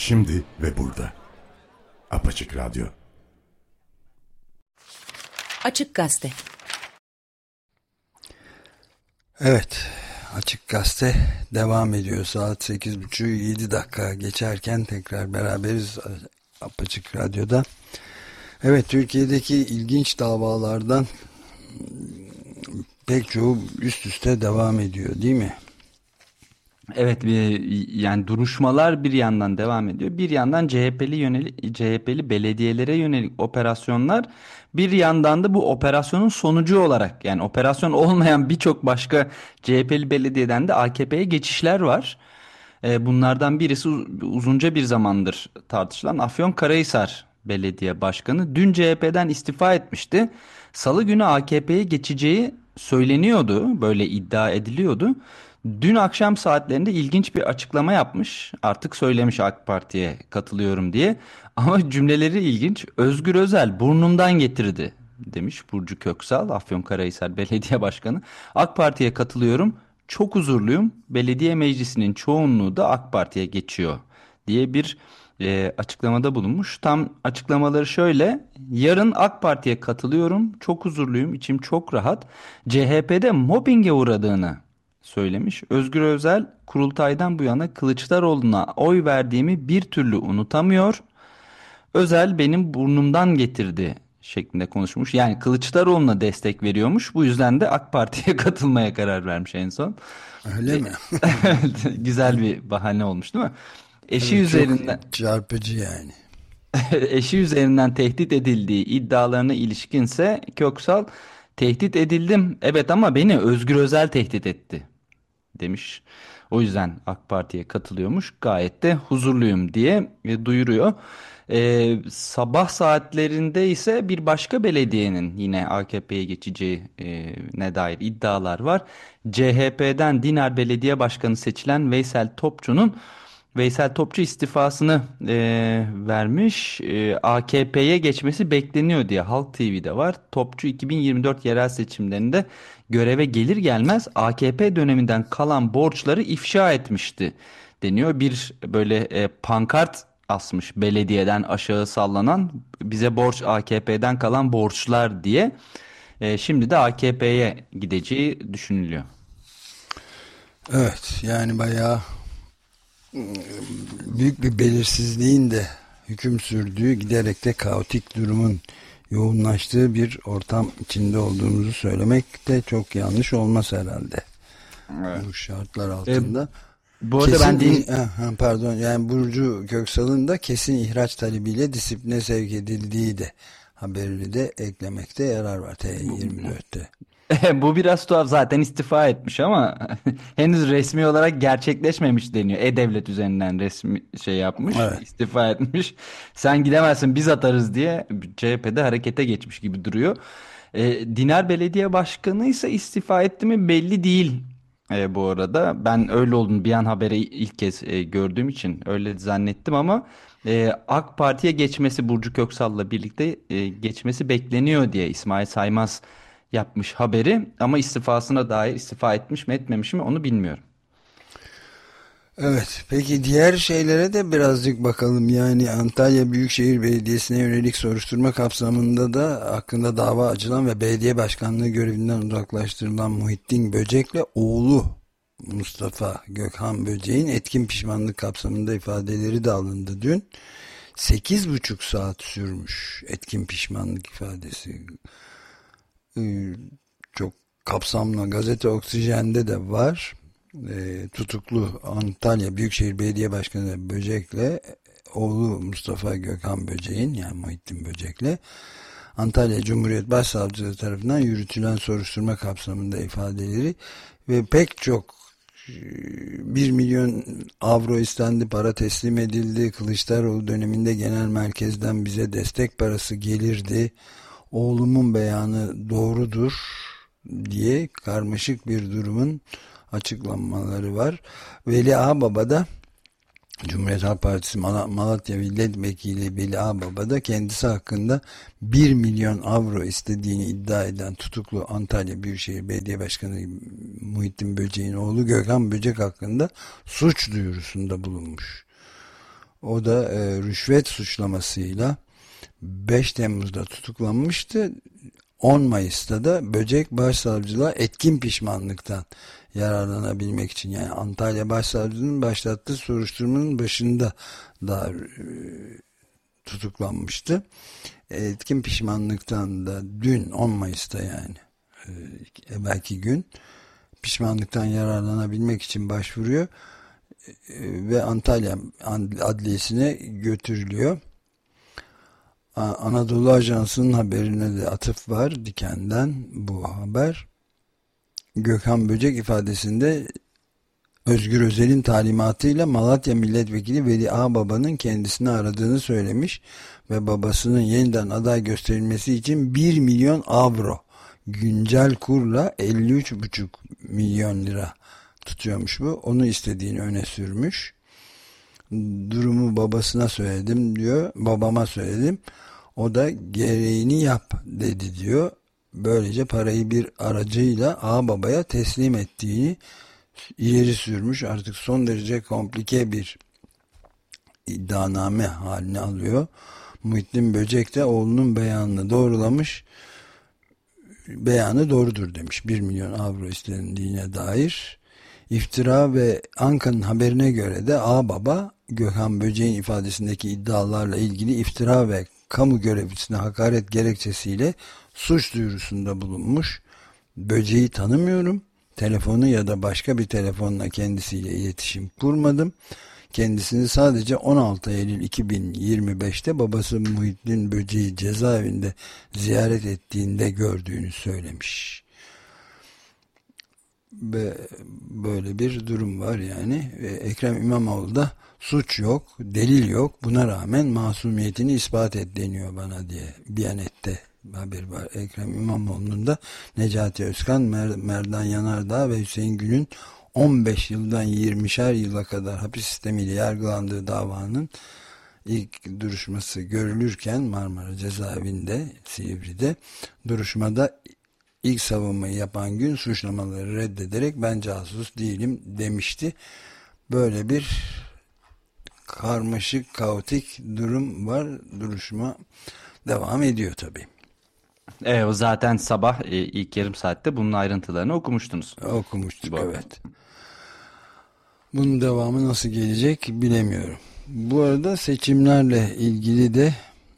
Şimdi ve burada. Apaçık Radyo. Açık Gazete. Evet, Açık Gazete devam ediyor. Saat 8.30 7 dakika geçerken tekrar beraberiz Apaçık Radyo'da. Evet, Türkiye'deki ilginç davalardan pek çoğu üst üste devam ediyor, değil mi? Evet, yani duruşmalar bir yandan devam ediyor. Bir yandan CHP'li belediyelere yönelik operasyonlar, bir yandan da bu operasyonun sonucu olarak, yani operasyon olmayan birçok başka CHP'li belediyeden de AKP'ye geçişler var. Bunlardan birisi uzunca bir zamandır tartışılan Afyonkarahisar Belediye Başkanı dün CHP'den istifa etmişti. Salı günü AKP'ye geçeceği söyleniyordu, böyle iddia ediliyordu. Dün akşam saatlerinde ilginç bir açıklama yapmış. Artık söylemiş AK Parti'ye katılıyorum diye. Ama cümleleri ilginç. Özgür Özel burnumdan getirdi demiş Burcu Köksal, Afyonkarahisar Belediye Başkanı. AK Parti'ye katılıyorum. Çok huzurluyum. Belediye meclisinin çoğunluğu da AK Parti'ye geçiyor diye bir açıklamada bulunmuş. Tam açıklamaları şöyle: yarın AK Parti'ye katılıyorum. Çok huzurluyum. İçim çok rahat. CHP'de mobbinge uğradığını söylemiş. Özgür Özel, kurultaydan bu yana Kılıçdaroğlu'na oy verdiğimi bir türlü unutamıyor. Özel benim burnumdan getirdi şeklinde konuşmuş. Yani Kılıçdaroğlu'na destek veriyormuş. Bu yüzden de AK Parti'ye katılmaya karar vermiş en son. Öyle mi? Güzel bir bahane olmuş, değil mi? Eşi Evet, üzerinden çok çarpıcı yani. eşi üzerinden tehdit edildiği iddialarına ilişkinse Köksal, tehdit edildim evet ama beni Özgür Özel tehdit etti demiş. O yüzden AK Parti'ye katılıyormuş. Gayet de huzurluyum diye duyuruyor. Sabah saatlerinde ise bir başka belediyenin yine AKP'ye geçeceği ne dair iddialar var. CHP'den Dinar Belediye Başkanı seçilen Veysel Topçu istifasını vermiş. AKP'ye geçmesi bekleniyor diye Halk TV'de var. Topçu 2024 yerel seçimlerinde göreve gelir gelmez AKP döneminden kalan borçları ifşa etmişti deniyor. Bir böyle pankart asmış belediyeden aşağı sallanan, bize borç AKP'den kalan borçlar diye. Şimdi de AKP'ye gideceği düşünülüyor. Evet, yani bayağı büyük bir belirsizliğin de hüküm sürdüğü, giderek de kaotik durumun yoğunlaştığı bir ortam içinde olduğumuzu söylemek de çok yanlış olmaz herhalde. Evet. Bu şartlar altında. Bu arada pardon, yani Burcu Köksal'ın da kesin ihraç talebiyle disipline sevk edildiği de haberini de eklemekte yarar var T24'te. Bu biraz tuhaf, zaten istifa etmiş ama henüz resmi olarak gerçekleşmemiş deniyor. E-Devlet üzerinden resmi yapmış, evet. İstifa etmiş. Sen gidemezsin biz atarız diye CHP'de harekete geçmiş gibi duruyor. Dinar Belediye Başkanı ise istifa etti mi belli değil. Bu arada ben öyle olduğunu bir an haberi ilk kez gördüğüm için öyle zannettim ama AK Parti'ye geçmesi, Burcu Köksal'la birlikte geçmesi bekleniyor diye İsmail Saymaz yapmış haberi, ama istifasına dair, istifa etmiş mi etmemiş mi onu bilmiyorum. Evet, peki diğer şeylere de birazcık bakalım. Yani Antalya Büyükşehir Belediyesi'ne yönelik soruşturma kapsamında da hakkında dava açılan ve belediye başkanlığı görevinden uzaklaştırılan Muhittin Böcek'le oğlu Mustafa Gökhan Böcek'in etkin pişmanlık kapsamında ifadeleri de alındı dün. 8,5 saat sürmüş etkin pişmanlık ifadesi. Çok kapsamlı. Gazete Oksijen'de de var. Tutuklu Antalya Büyükşehir Belediye Başkanı Böcek'le oğlu Mustafa Gökhan Böcek'in, yani Muhittin Böcek'le Antalya Cumhuriyet Başsavcılığı tarafından yürütülen soruşturma kapsamında ifadeleri ve pek çok 1 milyon avro istendi, para teslim edildi, Kılıçdaroğlu döneminde genel merkezden bize destek parası gelirdi, oğlumun beyanı doğrudur diye karmaşık bir durumun açıklamaları var. Veli Ağbaba da, Cumhuriyet Halk Partisi Malatya Milletvekili Veli Ağbaba da kendisi hakkında 1 milyon avro istediğini iddia eden tutuklu Antalya Büyükşehir Belediye Başkanı Muhittin Böcek'in oğlu Gökhan Böcek hakkında suç duyurusunda bulunmuş. O da rüşvet suçlamasıyla 5 Temmuz'da tutuklanmıştı. 10 Mayıs'ta da Böcek Başsavcılığa etkin pişmanlıktan yararlanabilmek için, yani Antalya Başsavcılığı'nın başlattığı soruşturmanın başında da tutuklanmıştı. Etkin pişmanlıktan da dün 10 Mayıs'ta, yani belki gün, pişmanlıktan yararlanabilmek için başvuruyor ve Antalya Adliyesi'ne götürülüyor. Anadolu Ajansı'nın haberine de atıf var, Diken'den bu haber. Gökhan Böcek ifadesinde Özgür Özel'in talimatıyla Malatya Milletvekili Veli Ağbaba'nın kendisini aradığını söylemiş ve babasının yeniden aday gösterilmesi için 1 milyon avro, güncel kurla 53,5 milyon lira tutuyormuş bu. Onu istediğini öne sürmüş. Durumu babasına söyledim diyor. Babama söyledim. O da gereğini yap dedi diyor. Böylece parayı bir aracıyla ağababaya teslim ettiğini ileri sürmüş. Artık son derece komplike bir iddianame haline alıyor. Muhittin Böcek de oğlunun beyanını doğrulamış. Beyanı doğrudur demiş. 1 milyon avro istendiğine dair. İftira ve Anka'nın haberine göre de ağababa Gökhan Böcek'in ifadesindeki iddialarla ilgili iftira ve kamu görevlisine hakaret gerekçesiyle suç duyurusunda bulunmuş. Böcek'i tanımıyorum. Telefonu ya da başka bir telefonla kendisiyle iletişim kurmadım. Kendisini sadece 16 Eylül 2025'te babası Muhittin Böcek'i cezaevinde ziyaret ettiğinde gördüğünü söylemiş. Ve böyle bir durum var yani. Ekrem İmamoğlu da suç yok, delil yok, buna rağmen masumiyetini ispat et deniyor bana diye Biyanet'te haber var. Ekrem İmamoğlu'nun da Necati Özkan, Merdan Yanardağ ve Hüseyin Gül'ün 15 yıldan 20'şer yıla kadar hapis sistemiyle yargılandığı davanın ilk duruşması görülürken Marmara Cezaevinde, Silivri'de, duruşmada İlk savunmayı yapan gün suçlamaları reddederek ben casus değilim demişti. Böyle bir karmaşık, kaotik durum var. Duruşma devam ediyor tabii. O zaten sabah ilk yarım saatte bunun ayrıntılarını okumuştunuz. Okumuştuk, evet. Bunun devamı nasıl gelecek bilemiyorum. Bu arada seçimlerle ilgili de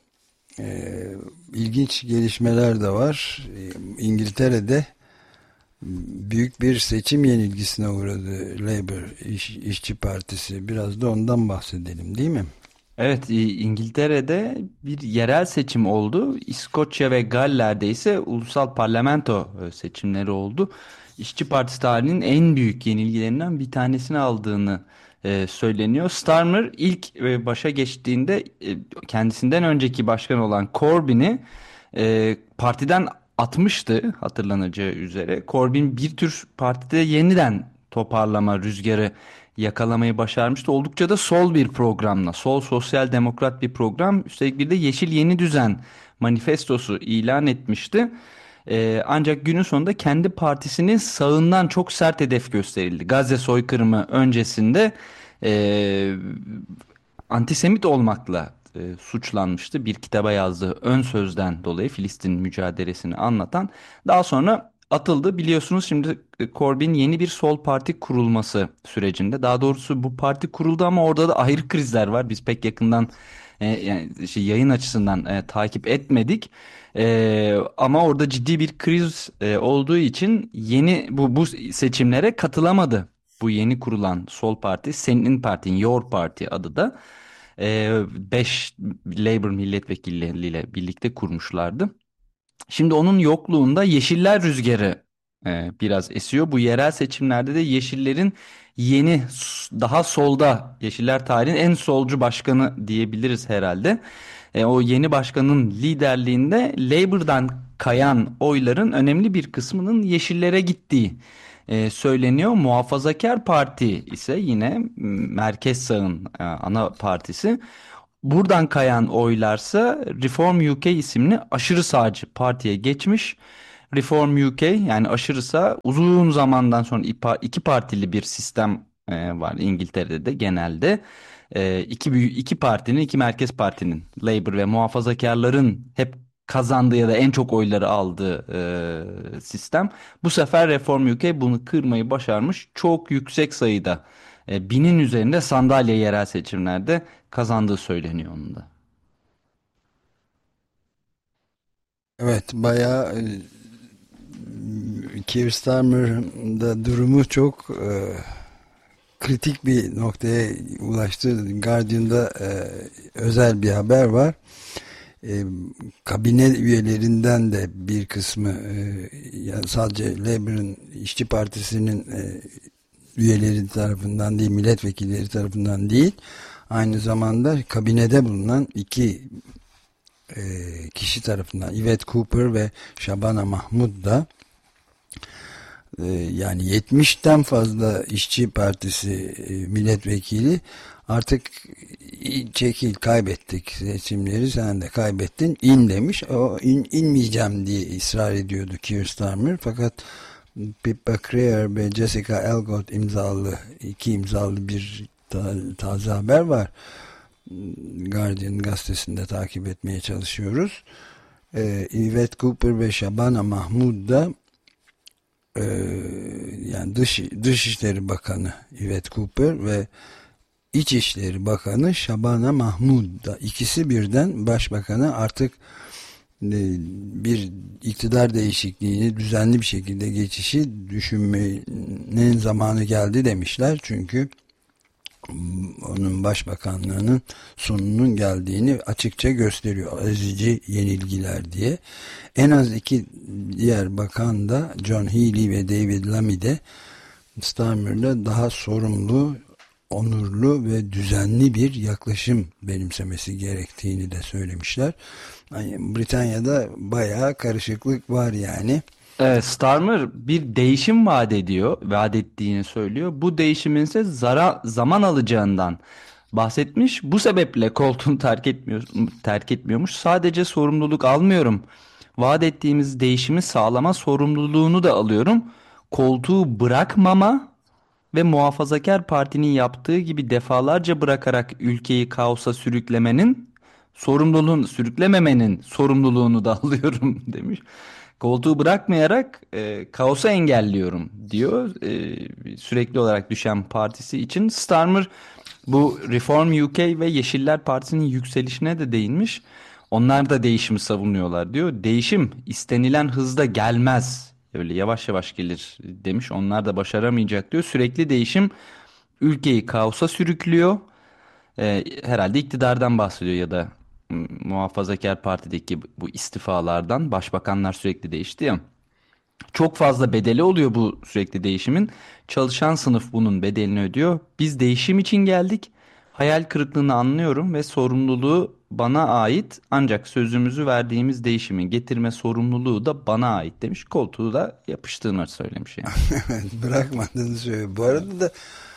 ilginç gelişmeler de var. İngiltere'de büyük bir seçim yenilgisine uğradı Labour İşçi Partisi. Biraz da ondan bahsedelim, değil mi? Evet, İngiltere'de bir yerel seçim oldu. İskoçya ve Galler'de ise ulusal parlamento seçimleri oldu. İşçi Partisi tarihinin en büyük yenilgilerinden bir tanesini aldığını söyleniyor. Starmer ilk başa geçtiğinde kendisinden önceki başkan olan Corbyn'i partiden atmıştı, hatırlanacağı üzere. Corbyn bir tür partide yeniden toparlama rüzgarı yakalamayı başarmıştı. Oldukça da sol bir programla, sol sosyal demokrat bir program. Üstelik bir de Yeşil Yeni Düzen manifestosu ilan etmişti. Ancak günün sonunda kendi partisinin sağından çok sert hedef gösterildi. Gazze soykırımı öncesinde antisemit olmakla suçlanmıştı. Bir kitaba yazdığı ön sözden dolayı Filistin mücadelesini anlatan. Daha sonra atıldı. Biliyorsunuz şimdi Corbyn yeni bir sol parti kurulması sürecinde. Daha doğrusu bu parti kuruldu ama orada da ayrı krizler var. Biz pek yakından yani yayın açısından takip etmedik. Ama orada ciddi bir kriz olduğu için yeni bu seçimlere katılamadı. Bu yeni kurulan sol parti, senin partin, Your Party adı da 5 Labour milletvekilleriyle birlikte kurmuşlardı. Şimdi onun yokluğunda Yeşiller rüzgarı biraz esiyor. Bu yerel seçimlerde de Yeşillerin yeni, daha solda, Yeşiller tarihinin en solcu başkanı diyebiliriz herhalde. O yeni başkanın liderliğinde Labour'dan kayan oyların önemli bir kısmının Yeşillere gittiği söyleniyor. Muhafazakar Parti ise yine merkez sağın ana partisi. Buradan kayan oylarsa Reform UK isimli aşırı sağcı partiye geçmiş. Reform UK, yani aşırı sağ, uzun zamandan sonra iki partili bir sistem var İngiltere'de de genelde. İki partinin, iki merkez partinin, Labour ve muhafazakarların hep kazandığı ya da en çok oyları aldığı sistem. Bu sefer Reform UK bunu kırmayı başarmış. Çok yüksek sayıda, binin üzerinde sandalye yerel seçimlerde kazandığı söyleniyor onun da. Evet, bayağı Keir Starmer'ın da durumu çok kritik bir noktaya ulaştı. Guardian'da özel bir haber var. Kabine üyelerinden de bir kısmı, yani sadece Labour'ın, İşçi Partisi'nin üyeleri tarafından değil, milletvekilleri tarafından değil, aynı zamanda kabinede bulunan iki kişi tarafından, Yvette Cooper ve Shabana Mahmood da, yani 70'ten fazla İşçi Partisi milletvekili artık çekil, kaybettik seçimleri, sen de kaybettin, in demiş. O inmeyeceğim diye ısrar ediyordu Keir Starmer, fakat Pippa Crerar ve Jessica Elgot iki imzalı bir taze haber var. Guardian gazetesinde takip etmeye çalışıyoruz. Yvette Cooper ve Shabana Mahmood da, yani Dışişleri Bakanı Yvette Cooper ve İçişleri Bakanı Shabana Mahmood da, ikisi birden başbakanı artık bir iktidar değişikliğini, düzenli bir şekilde geçişi düşünmenin zamanı geldi demişler. Çünkü onun başbakanlığının sonunun geldiğini açıkça gösteriyor. Ezici yenilgiler diye. En az iki diğer bakan da, John Healey ve David Lammy de, Starmer'la daha sorumlu, onurlu ve düzenli bir yaklaşım benimsemesi gerektiğini de söylemişler. Yani Britanya'da bayağı karışıklık var yani. Evet, Starmer bir değişim vaat ettiğini söylüyor. Bu değişimin ise zaman alacağından bahsetmiş. Bu sebeple koltuğunu terk etmiyormuş. Sadece sorumluluk almıyorum. Vaat ettiğimiz değişimi sağlama sorumluluğunu da alıyorum. Koltuğu bırakmama ve Muhafazakar Parti'nin yaptığı gibi defalarca bırakarak ülkeyi kaosa sürüklememenin sorumluluğunu da alıyorum demiş. Koltuğu bırakmayarak kaosa engelliyorum diyor. Sürekli olarak düşen partisi için. Starmer bu Reform UK ve Yeşiller Partisi'nin yükselişine de değinmiş. Onlar da değişimi savunuyorlar diyor. Değişim istenilen hızda gelmez. Öyle yavaş yavaş gelir demiş. Onlar da başaramayacak diyor. Sürekli değişim ülkeyi kaosa sürüklüyor. Herhalde iktidardan bahsediyor ya da Muhafazakar Parti'deki bu istifalardan. Başbakanlar sürekli değişti ya. Çok fazla bedeli oluyor bu sürekli değişimin. Çalışan sınıf bunun bedelini ödüyor. Biz değişim için geldik. Hayal kırıklığını anlıyorum ve sorumluluğu bana ait. Ancak sözümüzü verdiğimiz değişimi getirme sorumluluğu da bana ait demiş. Koltuğu da yapıştığını söylemiş yani. Bırakmadığını söylüyor. Bu arada da